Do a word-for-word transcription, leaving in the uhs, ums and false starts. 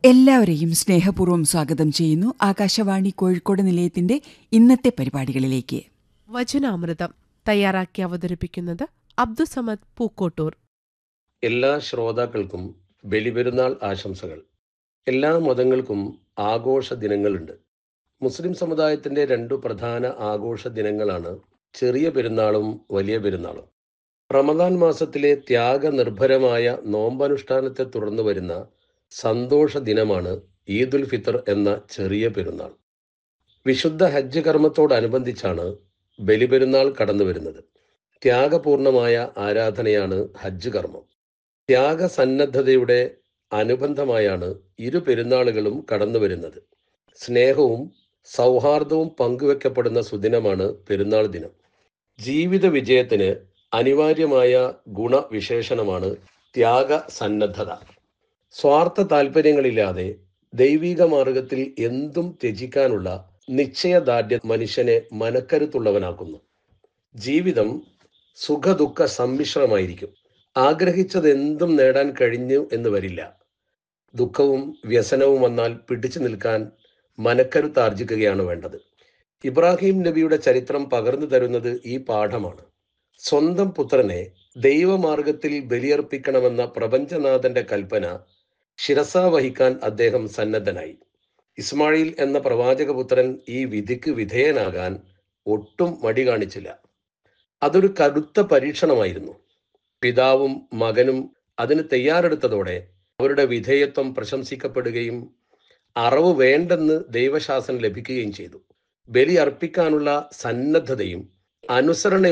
എല്ലാവരെയും സ്നേഹപൂർവ്വം സ്വാഗതം ചെയ്യുന്നു ആകാശവാണി കോഴിക്കോട് നിലയത്തിന്റെ ഇന്നത്തെ പരിപാടികളിലേക്ക്. വചനാമൃതം തയ്യാറാക്കി അവതരിപ്പിക്കുന്നത് അബ്ദുസമദ് പൂക്കോട്ടൂർ. എല്ലാ ശ്രോതാക്കൾക്കും ബലിപെരുന്നാൾ ആശംസകൾ. എല്ലാ മതങ്ങൾക്കും ആഘോഷ ദിനങ്ങളുണ്ട്. മുസ്ലിം സമുദായത്തിന്റെ രണ്ടു പ്രധാന ആഘോഷ ദിനങ്ങളാണ് ചെറിയ പെരുന്നാളും വലിയ പെരുന്നാളും. റമദാൻ മാസത്തിലെ ത്യാഗനിർഭരമായ നോമ്പനുഷ്ഠാനത്തെ തുടർന്ന് വരുന്ന സന്തോഷ ദിനമാണ് ഈദുൽ ഫിത്തർ എന്ന ചെറിയ പെരുന്നാൾ. വിശുദ്ധ ഹജ്ജ് കർമ്മത്തോടനുബന്ധിച്ചാണ് ബലിപെരുന്നാൾ കടന്നു വരുന്നത്. ത്യാഗപൂർണമായ ആരാധനയാണ് ഹജ്ജ് കർമ്മം. ത്യാഗസന്നദ്ധതയുടെ അനുബന്ധമായാണ് ഇരു പെരുന്നാളുകളും കടന്നു വരുന്നത്. സ്നേഹവും സൗഹാർദ്ദവും പങ്കുവെക്കപ്പെടുന്ന സുദിനമാണ് പെരുന്നാൾ ദിനം. ജീവിത വിജയത്തിന് അനിവാര്യമായ ഗുണവിശേഷണമാണ് ത്യാഗസന്നദ്ധത. സ്വാർത്ഥ താല്പര്യങ്ങളില്ലാതെ ദൈവിക മാർഗത്തിൽ എന്തും ത്യജിക്കാനുള്ള നിശ്ചയദാർഢ്യം മനുഷ്യനെ മനക്കരുത്തുള്ളവനാക്കുന്നു. ജീവിതം സുഖദുഃഖ സമ്മിശ്രമായിരിക്കും. ആഗ്രഹിച്ചതെന്തും നേടാൻ കഴിഞ്ഞു എന്ന് വരില്ല. ദുഃഖവും വ്യസനവും വന്നാൽ പിടിച്ചു നിൽക്കാൻ മനക്കരുത്താർജിക്കുകയാണ് വേണ്ടത്. ഇബ്രാഹിം നബിയുടെ ചരിത്രം പകർന്നു തരുന്നത് ഈ പാഠമാണ്. സ്വന്തം പുത്രനെ ദൈവമാർഗത്തിൽ ബലിയർപ്പിക്കണമെന്ന പ്രപഞ്ചനാഥന്റെ കൽപ്പന ശിരസാ വഹിക്കാൻ അദ്ദേഹം സന്നദ്ധനായി. ഇസ്മായിൽ എന്ന പ്രവാചകപുത്രൻ ഈ വിധിക്ക് വിധേയനാകാൻ ഒട്ടും മടി കാണിച്ചില്ല. അതൊരു കടുത്ത പരീക്ഷണമായിരുന്നു. പിതാവും മകനും അതിന് തയ്യാറെടുത്തതോടെ അവരുടെ വിധേയത്വം പ്രശംസിക്കപ്പെടുകയും അറവ് വേണ്ടെന്ന് ദൈവശാസനം ലഭിക്കുകയും ചെയ്തു. ബലി അർപ്പിക്കാനുള്ള സന്നദ്ധതയും അനുസരണയും